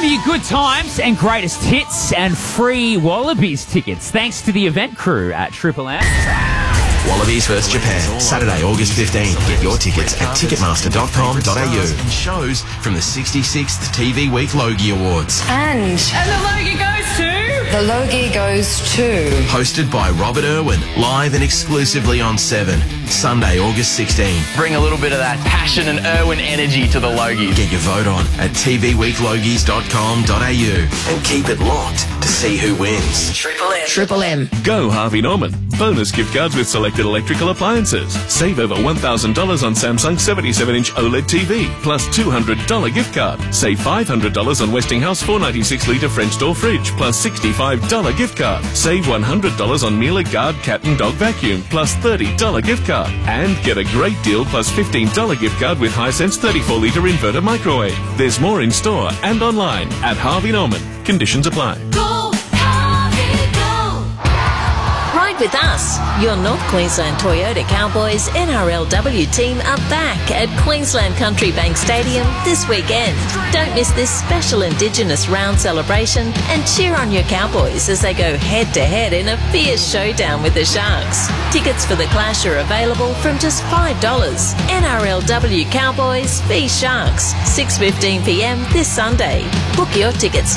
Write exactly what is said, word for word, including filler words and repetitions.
you good times and greatest hits and free Wallabies tickets thanks to the event crew at Triple M. Wallabies versus Japan, Saturday, August fifteenth. Get your tickets at ticketmaster dot com dot a u. And shows from the sixty-sixth T V Week Logie Awards. And... And the Logie goes to... The Logie goes to... Hosted by Robert Irwin, live and exclusively on Seven, Sunday, August sixteenth. Bring a little bit of that passion and Irwin energy to the Logies. Get your vote on at t v week logies dot com dot a u and keep it locked to see who wins. Triple M. Triple M. Go Harvey Norman. Bonus gift cards with selected electrical appliances. Save over one thousand dollars on Samsung seventy-seven inch OLED T V, plus two hundred dollars gift card. Save five hundred dollars on Westinghouse four ninety-six litre French door fridge, plus sixty-five dollars gift card. Save one hundred dollars on Miele Guard cat and dog vacuum, plus thirty dollars gift card. And get a great deal plus fifteen dollars gift card with Hisense thirty-four litre inverter microwave. There's more in store and online at Harvey Norman. Conditions apply. Go, Harvey, go! Ride with us. Your North Queensland Toyota Cowboys N R L W team are back at Queensland Country Bank Stadium this weekend. Don't miss this special Indigenous round celebration and cheer on your Cowboys as they go head-to-head in a fierce showdown with the Sharks. Tickets for the clash are available from just five dollars. N R L W Cowboys v Sharks, six fifteen p m this Sunday. Book your tickets